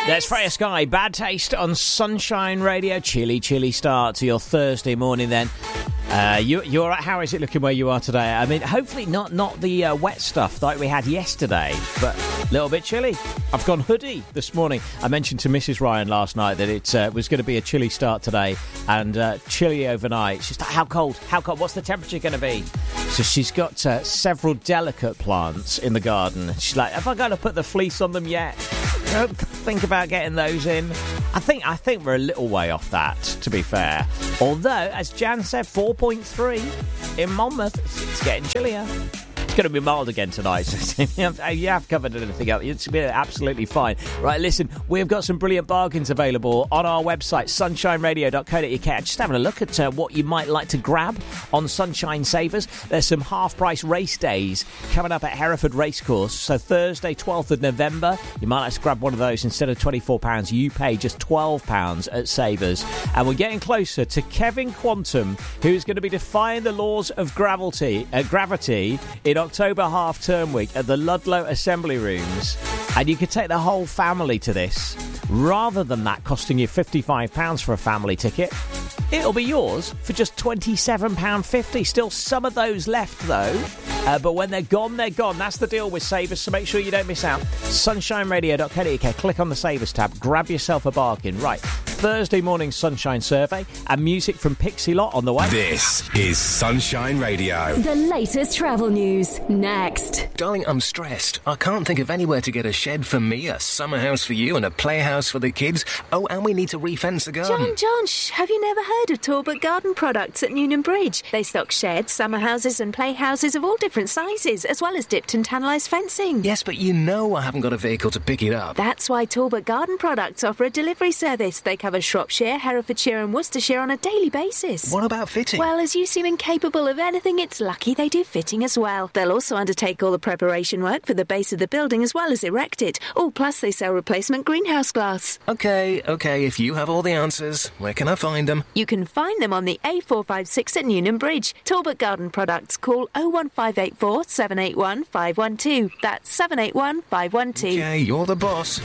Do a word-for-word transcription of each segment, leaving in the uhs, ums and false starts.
There's Freya Sky, Bad Taste on Sunshine Radio. Chilly, chilly start to your Thursday morning then. Uh, you, you're right. How is it looking where you are today? I mean, hopefully not not the uh, wet stuff like we had yesterday, but a little bit chilly. I've gone hoodie this morning. I mentioned to Missus Ryan last night that it uh, was going to be a chilly start today and uh, chilly overnight. She's like, how cold? How cold? What's the temperature going to be? So she's got uh, several delicate plants in the garden. She's like, have I got to put the fleece on them yet? Don't think about getting those in. I think I think we're a little way off that, to be fair. Although, as Jan said, four point three in Monmouth. It's getting chillier. It's going to be mild again tonight. So you have covered anything up. It's been absolutely fine. Right, listen, we've got some brilliant bargains available on our website, sunshine radio dot co dot uk. Just having a look at uh, what you might like to grab on Sunshine Savers. There's some half-price race days coming up at Hereford Racecourse. So Thursday, twelfth of November, you might like to grab one of those. Instead of twenty-four pounds, you pay just twelve pounds at Savers. And we're getting closer to Kevin Quantum, who's going to be defying the laws of gravity, uh, gravity in October half-term week at the Ludlow Assembly Rooms. And you could take the whole family to this. Rather than that costing you fifty-five pounds for a family ticket, it'll be yours for just twenty-seven pounds fifty. Still some of those left, though. Uh, but when they're gone, they're gone. That's the deal with Savers, so make sure you don't miss out. sunshine radio dot co dot uk. Click on the Savers tab. Grab yourself a bargain. Right. Thursday morning Sunshine Survey and music from Pixie Lot on the way. This is Sunshine Radio. The latest travel news next. Darling, I'm stressed. I can't think of anywhere to get a shed for me, a summer house for you, and a playhouse for the kids. Oh, and we need to refence the garden. John, John, shh, have you never heard of Talbot Garden Products at Newnham Bridge? They stock sheds, summer houses and playhouses of all different sizes, as well as dipped and tannalised fencing. Yes, but you know I haven't got a vehicle to pick it up. That's why Talbot Garden Products offer a delivery service. They cover Shropshire, Herefordshire and Worcestershire on a daily basis. What about fitting? Well, as you seem incapable of anything, it's lucky they do fitting as well. They'll also undertake all the preparation work for the base of the building as well as erect it. Oh, plus they sell replacement greenhouse glass. OK, OK, if you have all the answers, where can I find them? You can find them on the A four five six at Newnham Bridge. Talbot Garden Products. Call oh one five eight four, seven eight one, five one two. That's seven eight one, five one two. OK, you're the boss.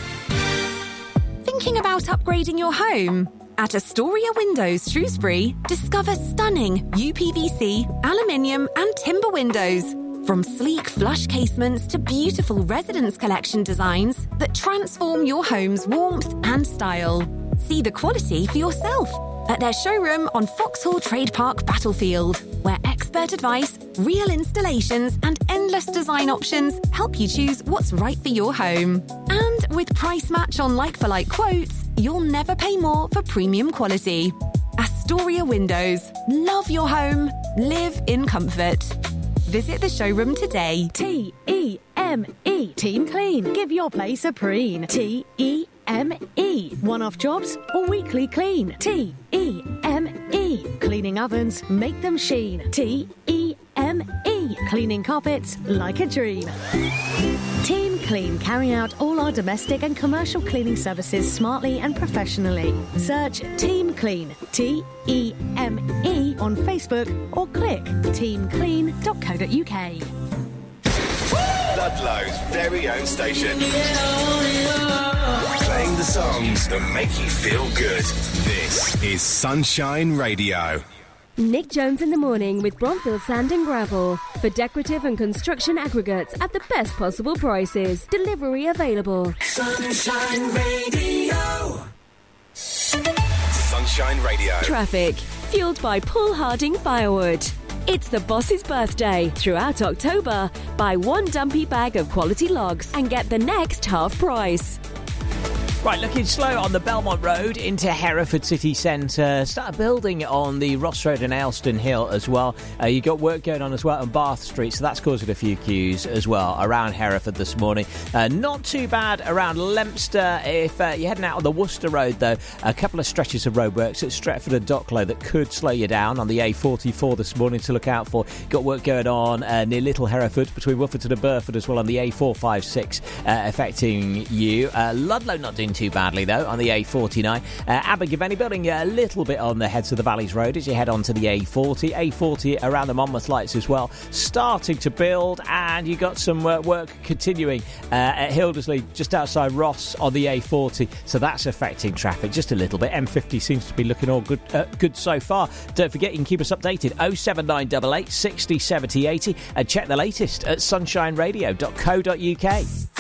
Thinking about upgrading your home? At Astoria Windows Shrewsbury, discover stunning U P V C, aluminium and timber windows. From sleek flush casements to beautiful residence collection designs that transform your home's warmth and style. See the quality for yourself at their showroom on Foxhall Trade Park Battlefield, where expert advice, real installations and endless design options help you choose what's right for your home. And with price match on like-for-like quotes, you'll never pay more for premium quality. Astoria Windows. Love your home. Live in comfort. Visit the showroom today. T E M E. Team Clean. Give your place a preen. T E M E. One-off jobs or weekly clean. T E M E. Cleaning ovens, make them sheen. T E M E. Cleaning carpets like a dream. Team Clean carry out all our domestic and commercial cleaning services smartly and professionally. Search Team Clean, T E M E, on Facebook or click team clean dot co dot uk. Ludlow's very own station. Playing the songs that make you feel good. This is Sunshine Radio. Nick Jones in the morning with Bronfield Sand and Gravel. For decorative and construction aggregates at the best possible prices. Delivery available. Sunshine Radio. Sunshine Radio. Traffic. Fueled by Paul Harding Firewood. It's the boss's birthday. Throughout October, buy one dumpy bag of quality logs and get the next half price. Right, looking slow on the Belmont Road into Hereford City Centre. Start building on the Ross Road and Ayleston Hill as well. Uh, you got work going on as well on Bath Street, so that's causing a few queues as well around Hereford this morning. Uh, not too bad around Lempster. If uh, you're heading out on the Worcester Road, though, a couple of stretches of roadworks at Stretford and Docklow that could slow you down on the A forty-four this morning to look out for. Got work going on uh, near Little Hereford between Wolferton and Burford as well on the A four fifty-six uh, affecting you. Uh, Ludlow not doing raining too badly, though, on the A forty-nine. Uh, Abergavenny building a little bit on the Heads of the Valleys Road as you head on to the A forty. A forty around the Monmouth Lights as well, starting to build, and you got some uh, work continuing uh, at Hildersley, just outside Ross on the A forty, so that's affecting traffic just a little bit. M fifty seems to be looking all good uh, good so far. Don't forget, you can keep us updated, oh seven nine eight eight, sixty, seventy, eighty, and check the latest at sunshine radio dot co dot uk.